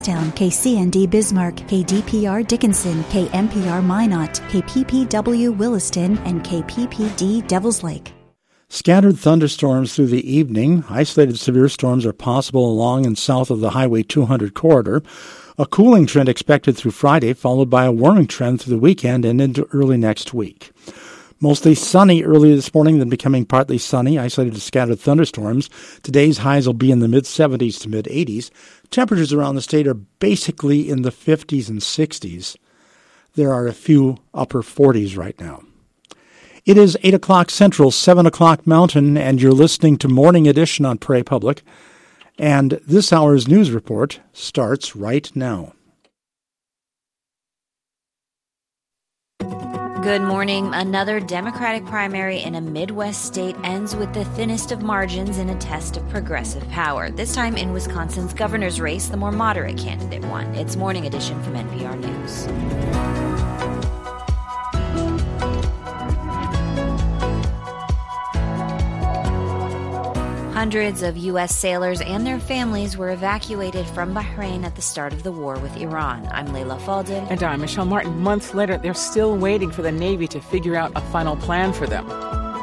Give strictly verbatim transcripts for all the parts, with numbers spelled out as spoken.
Town, K C N D Bismarck, K D P R Dickinson, K M P R Minot, K P P W Williston, and K P P D Devils Lake. Scattered thunderstorms through the evening. Isolated severe storms are possible along and south of the Highway two hundred corridor. A cooling trend expected through Friday, followed by a warming trend through the weekend and into early next week. Mostly sunny early this morning, then becoming partly sunny, isolated scattered thunderstorms. Today's highs will be in the mid-seventies to mid-eighties. Temperatures around the state are basically in the fifties and sixties. There are a few upper forties right now. It is eight o'clock Central, seven o'clock Mountain, and you're listening to Morning Edition on Prairie Public. And this hour's news report starts right now. Good morning. Another Democratic primary in a Midwest state ends with the thinnest of margins in a test of progressive power. This time in Wisconsin's governor's race, the more moderate candidate won. It's Morning Edition from N P R News. Hundreds of U S sailors and their families were evacuated from Bahrain at the start of the war with Iran. I'm Layla Faldin. And I'm Michelle Martin. Months later, they're still waiting for the Navy to figure out a final plan for them.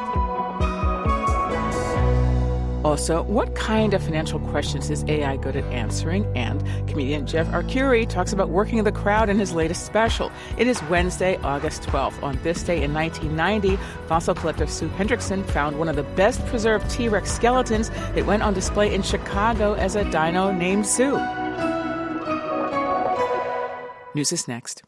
Also, what kind of financial questions is A I good at answering? And comedian Jeff Arcuri talks about working the crowd in his latest special. It is Wednesday, August twelfth. On this day in nineteen ninety, fossil collector Sue Hendrickson found one of the best preserved T-Rex skeletons. It went on display in Chicago as a dino named Sue. News is next.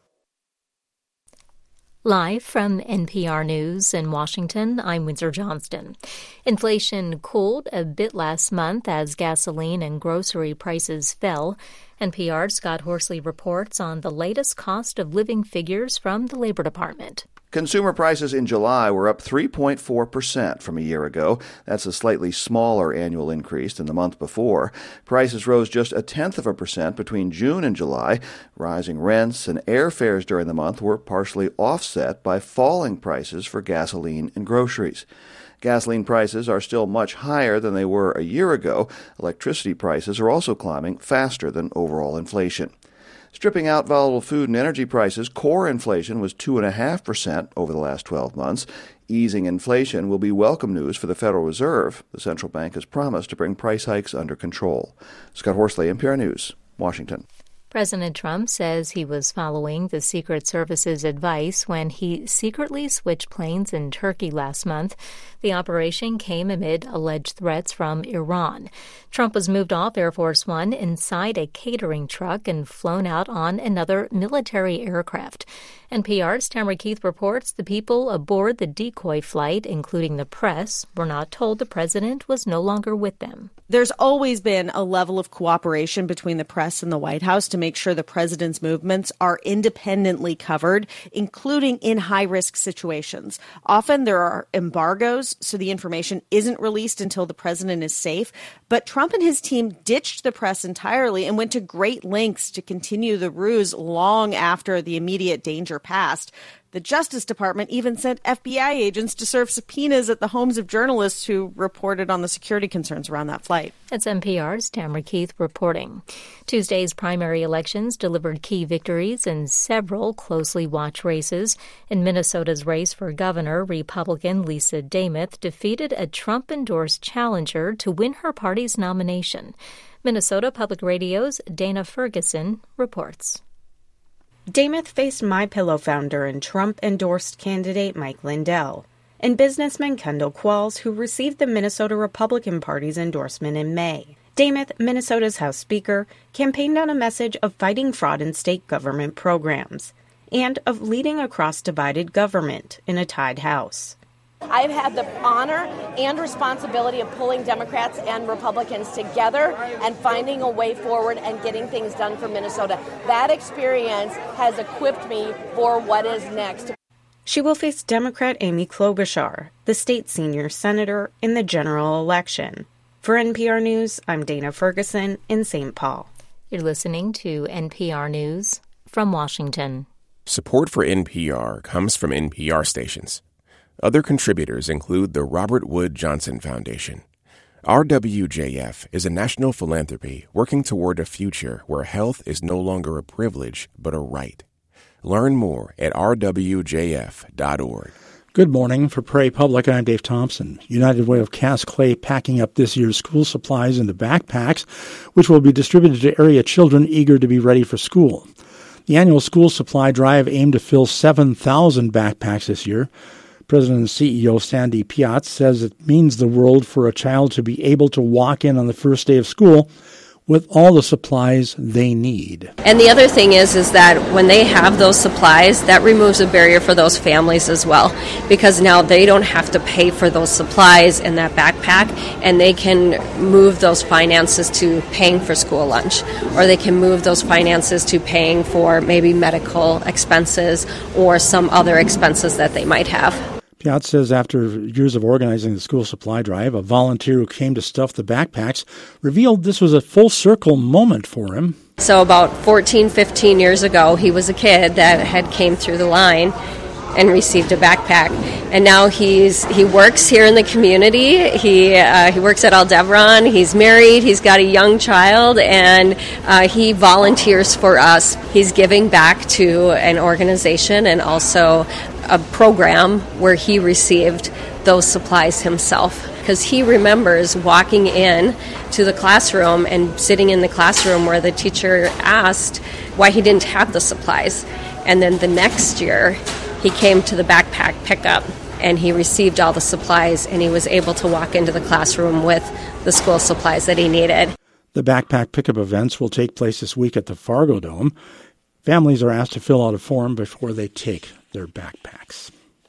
Live from N P R News in Washington, I'm Windsor Johnston. Inflation cooled a bit last month as gasoline and grocery prices fell. N P R's Scott Horsley reports on the latest cost of living figures from the Labor Department. Consumer prices in July were up three point four percent from a year ago. That's a slightly smaller annual increase than the month before. Prices rose just a tenth of a percent between June and July. Rising rents and airfares during the month were partially offset by falling prices for gasoline and groceries. Gasoline prices are still much higher than they were a year ago. Electricity prices are also climbing faster than overall inflation. Stripping out volatile food and energy prices, core inflation was two point five percent over the last twelve months. Easing inflation will be welcome news for the Federal Reserve. The central bank has promised to bring price hikes under control. Scott Horsley, N P R News, Washington. President Trump says he was following the Secret Service's advice when he secretly switched planes in Turkey last month. The operation came amid alleged threats from Iran. Trump was moved off Air Force One inside a catering truck and flown out on another military aircraft. N P R's Tamara Keith reports the people aboard the decoy flight, including the press, were not told the president was no longer with them. There's always been a level of cooperation between the press and the White House to make sure the president's movements are independently covered, including in high-risk situations. Often there are embargoes, so the information isn't released until the president is safe. But Trump and his team ditched the press entirely and went to great lengths to continue the ruse long after the immediate danger passed. The Justice Department even sent F B I agents to serve subpoenas at the homes of journalists who reported on the security concerns around that flight. That's N P R's Tamara Keith reporting. Tuesday's primary elections delivered key victories in several closely watched races. In Minnesota's race for governor, Republican Lisa Demuth defeated a Trump-endorsed challenger to win her party's nomination. Minnesota Public Radio's Dana Ferguson reports. Demuth faced MyPillow founder and Trump-endorsed candidate Mike Lindell and businessman Kendall Qualls, who received the Minnesota Republican Party's endorsement in May. Demuth, Minnesota's House Speaker, campaigned on a message of fighting fraud in state government programs and of leading across divided government in a tied House. I've had the honor and responsibility of pulling Democrats and Republicans together and finding a way forward and getting things done for Minnesota. That experience has equipped me for what is next. She will face Democrat Amy Klobuchar, the state's senior senator, in the general election. For N P R News, I'm Dana Ferguson in Saint Paul. You're listening to N P R News from Washington. Support for N P R comes from N P R stations. Other contributors include the Robert Wood Johnson Foundation, R W J F is a national philanthropy working toward a future where health is no longer a privilege, but a right. Learn more at r w j f dot org. Good morning. For Prairie Public, I'm Dave Thompson. United Way of Cass Clay packing up this year's school supplies into backpacks, which will be distributed to area children eager to be ready for school. The annual school supply drive aimed to fill seven thousand backpacks this year. President and C E O Sandy Piatz says it means the world for a child to be able to walk in on the first day of school with all the supplies they need. And the other thing is is that when they have those supplies, that removes a barrier for those families as well, because now they don't have to pay for those supplies in that backpack, and they can move those finances to paying for school lunch, or they can move those finances to paying for maybe medical expenses or some other expenses that they might have. Piatz says after years of organizing the school supply drive, a volunteer who came to stuff the backpacks revealed this was a full-circle moment for him. So about fourteen, fifteen years ago, he was a kid that had came through the line and received a backpack. And now he's he works here in the community. He uh, he works at Aldebaran. He's married. He's got a young child, and uh, he volunteers for us. He's giving back to an organization and also a program where he received those supplies himself, because he remembers walking in to the classroom and sitting in the classroom where the teacher asked why he didn't have the supplies. And then the next year, he came to the backpack pickup and he received all the supplies, and he was able to walk into the classroom with the school supplies that he needed. The backpack pickup events will take place this week at the Fargo Dome. Families are asked to fill out a form before they take their backpacks.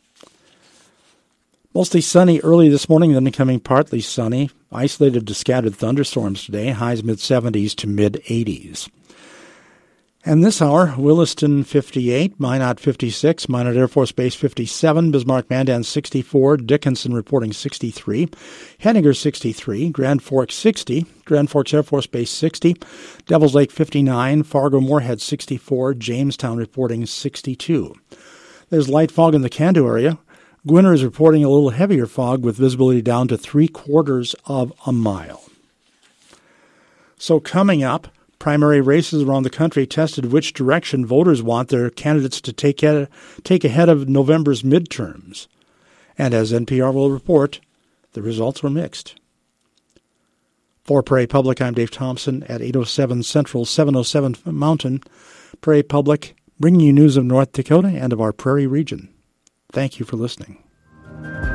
Mostly sunny early this morning, then becoming partly sunny. Isolated to scattered thunderstorms today, highs mid-seventies to mid-eighties. And this hour, Williston fifty-eight, Minot fifty-six, Minot Air Force Base fifty-seven, Bismarck-Mandan sixty-four, Dickinson reporting sixty-three, Henniger sixty-three, Grand Forks sixty, Grand Forks Air Force Base sixty, Devils Lake fifty-nine, Fargo-Moorhead sixty-four, Jamestown reporting sixty-two. There's light fog in the Kandu area. Gwinner is reporting a little heavier fog with visibility down to three quarters of a mile. So coming up, primary races around the country tested which direction voters want their candidates to take, a, take ahead of November's midterms. And as N P R will report, the results were mixed. For Prairie Public, I'm Dave Thompson at eight oh seven Central, seven oh seven Mountain. Prairie Public, bringing you news of North Dakota and of our Prairie region. Thank you for listening.